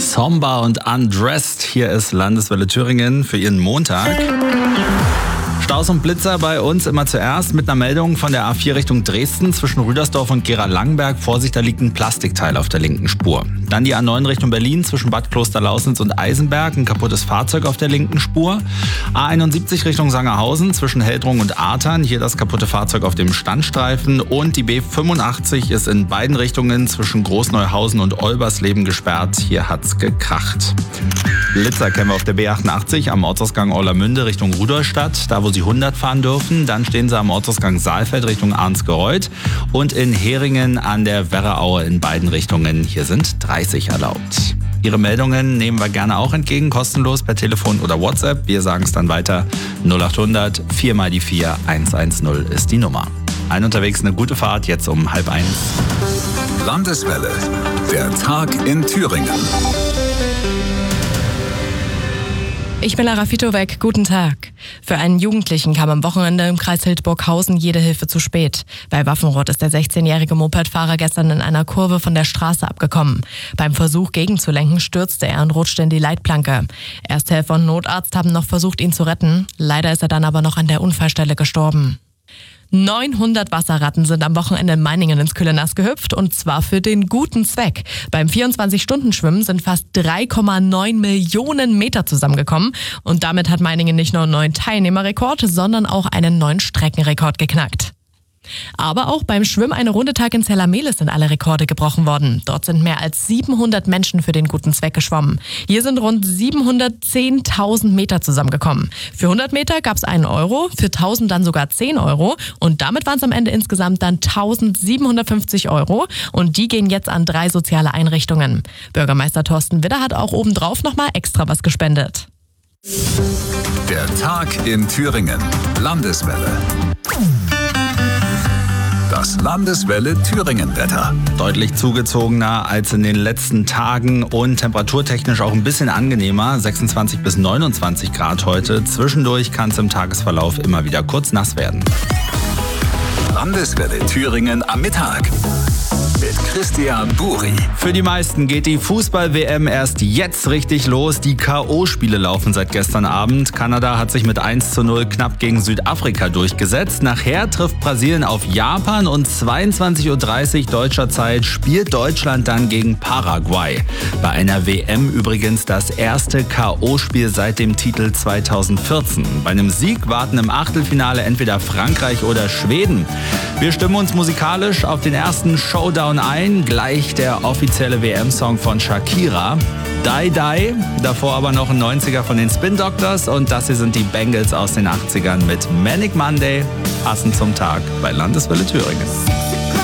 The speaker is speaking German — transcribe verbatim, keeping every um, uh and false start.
Somber und Undressed. Hier ist Landeswelle Thüringen für Ihren Montag. Staus und Blitzer bei uns immer zuerst mit einer Meldung von der A vier Richtung Dresden zwischen Rüdersdorf und Gera-Langenberg. Vorsicht, da liegt ein Plastikteil auf der linken Spur. Dann die A neun Richtung Berlin zwischen Bad Klosterlausnitz und Eisenberg. Ein kaputtes Fahrzeug auf der linken Spur. A einundsiebzig Richtung Sangerhausen zwischen Heldrung und Artern. Hier das kaputte Fahrzeug auf dem Standstreifen. Und die B fünfundachtzig ist in beiden Richtungen zwischen Großneuhausen und Olbersleben gesperrt. Hier hat's gekracht. Blitzer kennen wir auf der B achtundachtzig am Ortsausgang Orlamünde Richtung Rudolstadt, da wo Sie hundert fahren dürfen. Dann stehen Sie am Ortsausgang Saalfeld Richtung Arnsgereuth und in Heringen an der Werraaue in beiden Richtungen. Hier sind dreißig erlaubt. Ihre Meldungen nehmen wir gerne auch entgegen, kostenlos per Telefon oder WhatsApp. Wir sagen es dann weiter. null achthundert vier mal die vier eins eins null ist die Nummer. Ein unterwegs eine gute Fahrt, jetzt um halb eins. Landeswelle, der Tag in Thüringen. Ich bin Lara Fitowek, guten Tag. Für einen Jugendlichen kam am Wochenende im Kreis Hildburghausen jede Hilfe zu spät. Bei Waffenrod ist der sechzehnjährige Mopedfahrer gestern in einer Kurve von der Straße abgekommen. Beim Versuch gegenzulenken stürzte er und rutschte in die Leitplanke. Ersthelfer und Notarzt haben noch versucht, ihn zu retten. Leider ist er dann aber noch an der Unfallstelle gestorben. neunhundert Wasserratten sind am Wochenende in Meiningen ins Köhlenass gehüpft und zwar für den guten Zweck. Beim vierundzwanzig-Stunden-Schwimmen sind fast drei Komma neun Millionen Meter zusammengekommen und damit hat Meiningen nicht nur einen neuen Teilnehmerrekord, sondern auch einen neuen Streckenrekord geknackt. Aber auch beim Schwimmen eine Runde Tag in Zella-Mehlis sind alle Rekorde gebrochen worden. Dort sind mehr als siebenhundert Menschen für den guten Zweck geschwommen. Hier sind rund siebenhundertzehntausend Meter zusammengekommen. Für hundert Meter gab es einen Euro, für tausend dann sogar zehn Euro und damit waren es am Ende insgesamt dann tausendsiebenhundertfünfzig Euro und die gehen jetzt an drei soziale Einrichtungen. Bürgermeister Thorsten Widder hat auch obendrauf nochmal extra was gespendet. Der Tag in Thüringen. Landeswelle. Das Landeswelle Thüringen-Wetter. Deutlich zugezogener als in den letzten Tagen und temperaturtechnisch auch ein bisschen angenehmer. sechsundzwanzig bis neunundzwanzig Grad heute. Zwischendurch kann es im Tagesverlauf immer wieder kurz nass werden. Landeswelle Thüringen am Mittag. Mit Christian Buri. Für die meisten geht die Fußball-W M erst jetzt richtig los. Die K O-Spiele laufen seit gestern Abend. Kanada hat sich mit eins zu null knapp gegen Südafrika durchgesetzt. Nachher trifft Brasilien auf Japan und zweiundzwanzig Uhr dreißig deutscher Zeit spielt Deutschland dann gegen Paraguay. Bei einer W M übrigens das erste K O-Spiel seit dem Titel zweitausendvierzehn. Bei einem Sieg warten im Achtelfinale entweder Frankreich oder Schweden. Wir stimmen uns musikalisch auf den ersten Showdown ein. Gleich der offizielle W M-Song von Shakira. Die Die. Davor aber noch ein neunziger von den Spin Doctors. Und das hier sind die Bangles aus den achtzigern mit Manic Monday. Passend zum Tag bei Landeswelle Thüringen.